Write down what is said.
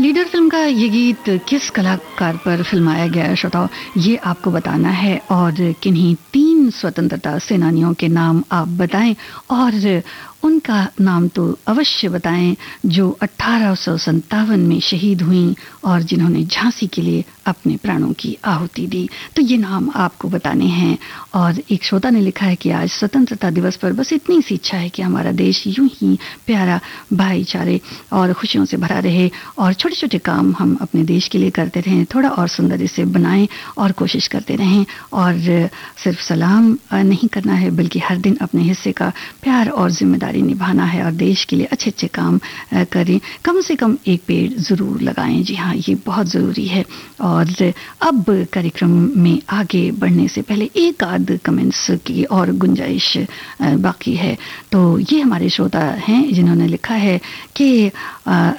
Leader film का ये गीत किस कलाकार पर फिल्माया गया है श्रोताओ, ये आपको बताना है। और किन्हीं 3 स्वतंत्रता सेनानियों के नाम आप बताएं और उनका नाम तो अवश्य बताएं जो 1857 में शहीद हुई और जिन्होंने झांसी के लिए अपने प्राणों की आहुति दी। तो ये नाम आपको बताने हैं। और एक श्रोता ने लिखा है कि आज स्वतंत्रता दिवस पर बस इतनी सी इच्छा है कि हमारा देश यूं ही प्यारा, भाईचारे और खुशियों से भरा रहे और छोटे छोटे काम हम अपने देश के लिए करते रहें, थोड़ा और सुंदर इसे बनाएं और कोशिश करते रहें। और सिर्फ सलाम नहीं करना है बल्कि हर दिन अपने हिस्से का प्यार और जिम्मेदारी निभाना है और देश के लिए अच्छे अच्छे काम करें। कम से कम एक पेड़ जरूर लगाएं। जी हाँ, ये बहुत ज़रूरी है। और अब कार्यक्रम में आगे बढ़ने से पहले एक आध कमेंट्स की और गुंजाइश बाकी है। तो ये हमारे श्रोता हैं जिन्होंने लिखा है कि